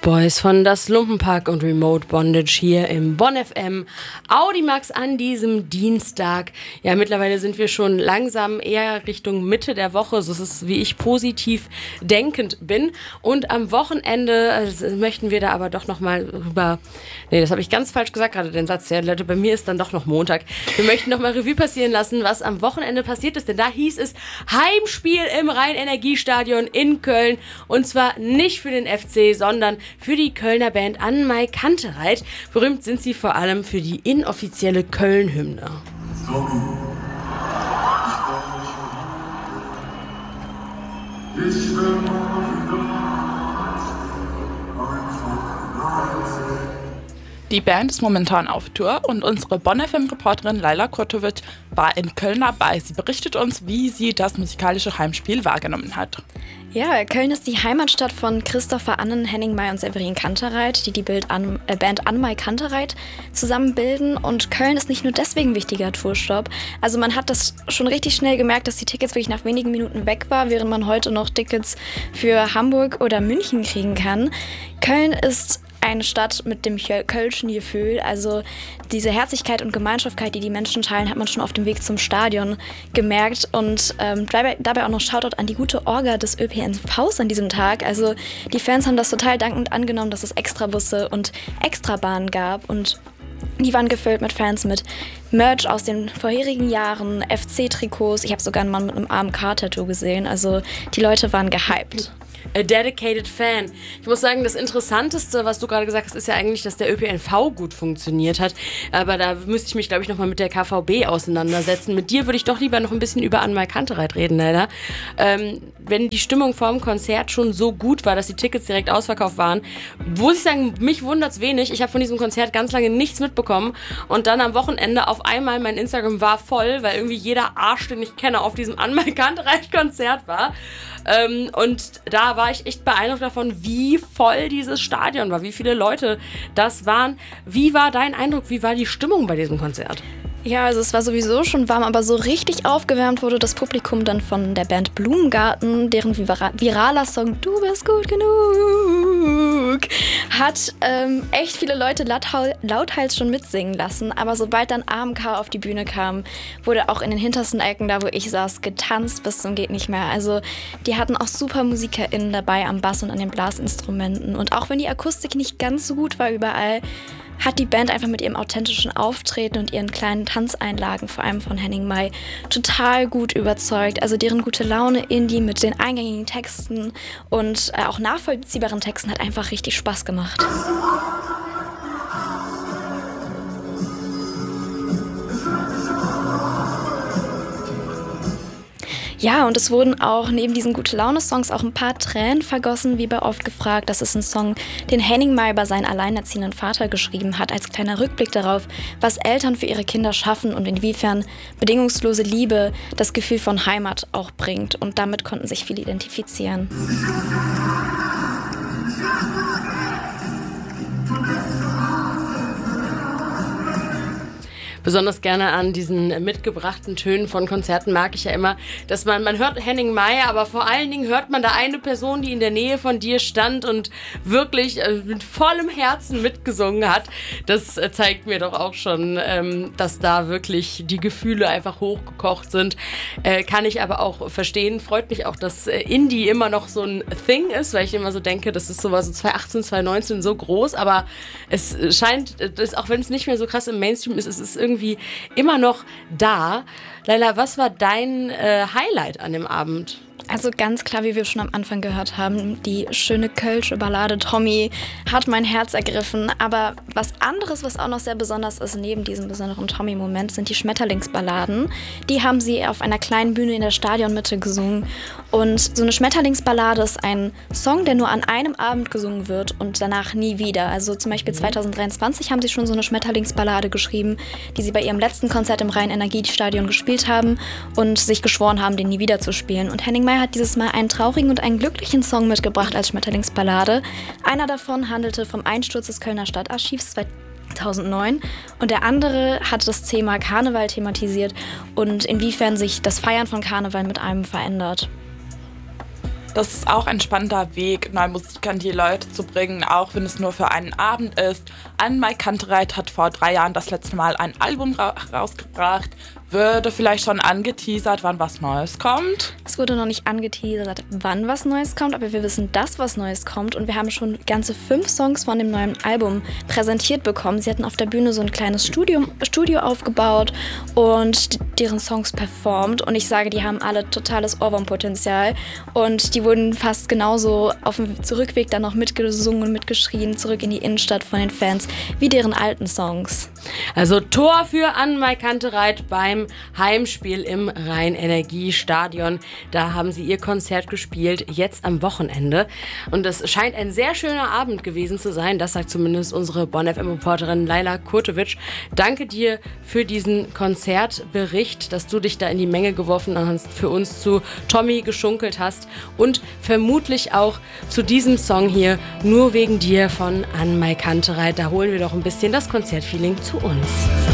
Boys von Das Lumpenpack und Remote Bondage hier im Bonn FM Audimax an diesem Dienstag. Ja, mittlerweile sind wir schon langsam eher Richtung Mitte der Woche, so ist es, wie ich positiv denkend bin. Und am Wochenende möchten wir da aber doch nochmal rüber, das habe ich ganz falsch gesagt gerade, den Satz, ja Leute, bei mir ist dann doch noch Montag. Wir möchten nochmal Revue passieren lassen, was am Wochenende passiert ist, denn da hieß es Heimspiel im Rhein-Energiestadion in Köln und zwar nicht für den FC, sondern für die Kölner Band Anmai Kantereit. Berühmt sind sie vor allem für die inoffizielle Köln-Hymne. Die Band ist momentan auf Tour und unsere Bonn FM-Reporterin Laila Kurtovic war in Köln dabei. Sie berichtet uns, wie sie das musikalische Heimspiel wahrgenommen hat. Ja, Köln ist die Heimatstadt von Christopher Annen, Henning May und Severin Kantereit, die Band Anmai Kantereit zusammen bilden. Und Köln ist nicht nur deswegen wichtiger Tourstopp. Also man hat das schon richtig schnell gemerkt, dass die Tickets wirklich nach wenigen Minuten weg waren, während man heute noch Tickets für Hamburg oder München kriegen kann. Köln ist eine Stadt mit dem kölschen Gefühl, also diese Herzlichkeit und Gemeinschaftkeit, die die Menschen teilen, hat man schon auf dem Weg zum Stadion gemerkt und dabei auch noch Shoutout an die gute Orga des ÖPNVs an diesem Tag. Also die Fans haben das total dankend angenommen, dass es Extrabusse und Extrabahnen gab und die waren gefüllt mit Fans mit Merch aus den vorherigen Jahren, FC-Trikots. Ich habe sogar einen Mann mit einem AMK-Tattoo gesehen, also die Leute waren gehypt. A dedicated fan. Ich muss sagen, das Interessanteste, was du gerade gesagt hast, ist ja eigentlich, dass der ÖPNV gut funktioniert hat. Aber da müsste ich mich, glaube ich, nochmal mit der KVB auseinandersetzen. Mit dir würde ich doch lieber noch ein bisschen über Anmai Kantereit reden, leider. Wenn die Stimmung vor dem Konzert schon so gut war, dass die Tickets direkt ausverkauft waren, muss ich sagen, mich wundert's wenig. Ich habe von diesem Konzert ganz lange nichts mitbekommen. Und dann am Wochenende auf einmal mein Instagram war voll, weil irgendwie jeder Arsch, den ich kenne, auf diesem Anmai Kantereit-Konzert war. Und da war ich echt beeindruckt davon, wie voll dieses Stadion war, wie viele Leute das waren. Wie war dein Eindruck, wie war die Stimmung bei diesem Konzert? Ja, also es war sowieso schon warm, aber so richtig aufgewärmt wurde das Publikum dann von der Band Blumengarten, deren viraler Song Du bist gut genug hat echt viele Leute lauthals schon mitsingen lassen. Aber sobald dann AMK auf die Bühne kam, wurde auch in den hintersten Ecken, da wo ich saß, getanzt bis zum geht nicht mehr. Also die hatten auch super MusikerInnen dabei am Bass und an den Blasinstrumenten. Und auch wenn die Akustik nicht ganz so gut war überall, hat die Band einfach mit ihrem authentischen Auftreten und ihren kleinen Tanzeinlagen, vor allem von Henning May, total gut überzeugt. Also deren gute Laune Indie mit den eingängigen Texten und auch nachvollziehbaren Texten hat einfach richtig Spaß gemacht. Ja, und es wurden auch neben diesen Gute-Laune-Songs auch ein paar Tränen vergossen, wie bei Oft gefragt. Das ist ein Song, den Henning May über seinen alleinerziehenden Vater geschrieben hat, als kleiner Rückblick darauf, was Eltern für ihre Kinder schaffen und inwiefern bedingungslose Liebe das Gefühl von Heimat auch bringt. Und damit konnten sich viele identifizieren. Besonders gerne an diesen mitgebrachten Tönen von Konzerten mag ich ja immer, dass man hört Henning May, aber vor allen Dingen hört man da eine Person, die in der Nähe von dir stand und wirklich mit vollem Herzen mitgesungen hat. Das zeigt mir doch auch schon, dass da wirklich die Gefühle einfach hochgekocht sind. Kann ich aber auch verstehen. Freut mich auch, dass Indie immer noch so ein Thing ist, weil ich immer so denke, das ist sowas so 2018, 2019 so groß, aber es scheint, auch wenn es nicht mehr so krass im Mainstream ist, es ist irgendwie immer noch da. Laila, was war dein Highlight an dem Abend? Also ganz klar, wie wir schon am Anfang gehört haben, die schöne kölsche Ballade Tommy hat mein Herz ergriffen. Aber was anderes, was auch noch sehr besonders ist, neben diesem besonderen Tommy-Moment, sind die Schmetterlingsballaden. Die haben sie auf einer kleinen Bühne in der Stadionmitte gesungen. Und so eine Schmetterlingsballade ist ein Song, der nur an einem Abend gesungen wird und danach nie wieder. Also zum Beispiel 2023 haben sie schon so eine Schmetterlingsballade geschrieben, die sie bei ihrem letzten Konzert im Rhein-Energiestadion gespielt haben und sich geschworen haben, den nie wieder zu spielen. Und Henning May hat dieses Mal einen traurigen und einen glücklichen Song mitgebracht als Schmetterlingsballade. Einer davon handelte vom Einsturz des Kölner Stadtarchivs 2009 und der andere hat das Thema Karneval thematisiert und inwiefern sich das Feiern von Karneval mit einem verändert. Das ist auch ein spannender Weg, neue Musik an die Leute zu bringen, auch wenn es nur für einen Abend ist. Anne-Mai Kantereit hat vor 3 Jahren das letzte Mal ein Album rausgebracht. Würde vielleicht schon angeteasert, wann was Neues kommt? Es wurde noch nicht angeteasert, wann was Neues kommt, aber wir wissen, dass was Neues kommt und wir haben schon ganze 5 Songs von dem neuen Album präsentiert bekommen. Sie hatten auf der Bühne so ein kleines Studio aufgebaut und deren Songs performt und ich sage, die haben alle totales Ohrwurmpotenzial und die wurden fast genauso auf dem Rückweg dann noch mitgesungen und mitgeschrien, zurück in die Innenstadt von den Fans, wie deren alten Songs. Also Tor für Anne-Mai Kantereit beim Heimspiel im Rhein-Energie-Stadion. Da haben sie ihr Konzert gespielt, jetzt am Wochenende. Und es scheint ein sehr schöner Abend gewesen zu sein. Das sagt zumindest unsere Bonn FM-Reporterin Laila Kurtovic. Danke dir für diesen Konzertbericht, dass du dich da in die Menge geworfen hast, für uns zu Tommy geschunkelt hast und vermutlich auch zu diesem Song hier, Nur wegen dir von Anne-Mai Kantereit. Da holen wir doch ein bisschen das Konzertfeeling zu uns.